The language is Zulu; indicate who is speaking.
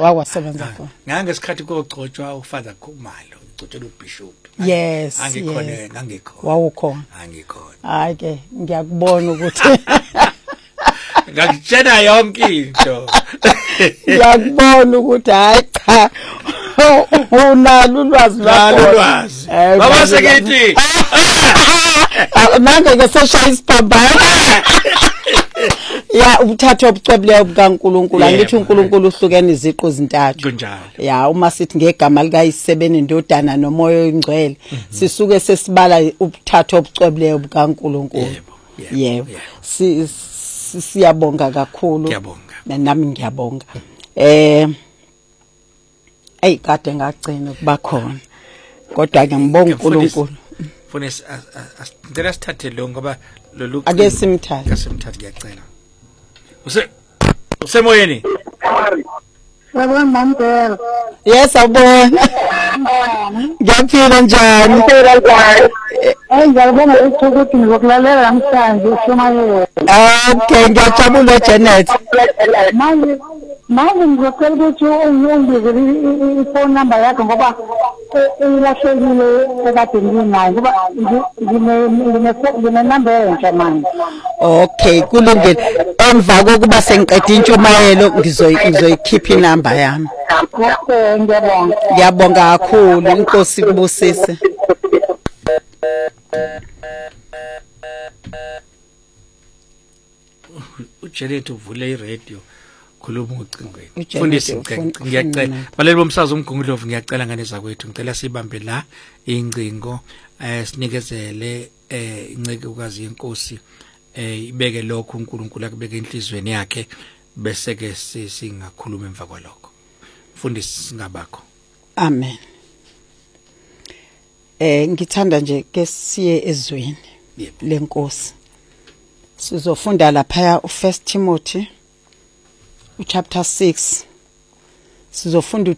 Speaker 1: Wawasebenza khona.
Speaker 2: Ngesikhathi kogcotshwa uFather Khumalo, ugcotshwa uBishop.
Speaker 1: Yes.
Speaker 2: Angikhona, ngangikhona.
Speaker 1: Wawukhona.
Speaker 2: Angikhona.
Speaker 1: Hayi ke ngiyakubona ukuthi
Speaker 2: ngakutshela yonke into.
Speaker 1: Ngiyakubona ukuthi hayi cha. Unalo ulwazi lwakho.
Speaker 2: Baba sekithi.
Speaker 1: Manje ke seshaya isibhabhane. Ya ubuthathu obucwebileyo bukaNkuluNkulu angithi uNkulunkulu uhlukene iziqu ezintathu.
Speaker 2: Kunjalo.
Speaker 1: Ya uma sithi ngegama likaYisebeni indodana nomoya oyingcwele sisuke sesibala ubuthathu obucwebileyo bukaNkuluNkulu. Yebo. Siyabonga kakhulu.
Speaker 2: Ngiyabonga.
Speaker 1: Nami ngiyabonga. Kade ngagcina kuba khona. Kodwa ke ngibonga uNkulunkulu.
Speaker 2: Funa ngicela sithathe lo ngoba lolu
Speaker 1: ake simthathe.
Speaker 2: Ngiyacela. Usemoyeni?
Speaker 3: Yabona Mampela.
Speaker 1: Yes awubona. Ngiyaphila njani?
Speaker 3: Ngiyabona ukuthi ngizokulalela namhlanje uShumayela.
Speaker 1: Okay, ngiyajabula Janet.
Speaker 3: Manje ngizocela ukuthi ungizele iphone number yakho ngoba ilahlekile ekade nginayo ngoba ngine number entsha manje.
Speaker 1: Okay, kulungile. Emva kokuba sengiqeda intshumayelo ngizoyikhipha inamba yami.
Speaker 3: Okay, ngiyabonga.
Speaker 1: Ngiyabonga kakhulu, inkosi kubusise.
Speaker 2: Ujanet uvule iradio khuluma ucingweni. Mfundisi ngiyacela. Baleli bomsakazo uMgungundlovu ngiyacela ngane zakwethu ngicela sibambe la ingcingo sinikezele incekukazi yenkosi ibeke lokho uNkulunkulu akubeke enhlizweni yakhe bese ke singakhuluma emva kwalokho. Mfundisi singabakho.
Speaker 1: Amen. Ngithanda nje ke siye ezweni lenkosi. Sizofunda lapha uFirst Timothy chapter 6. Sizofunda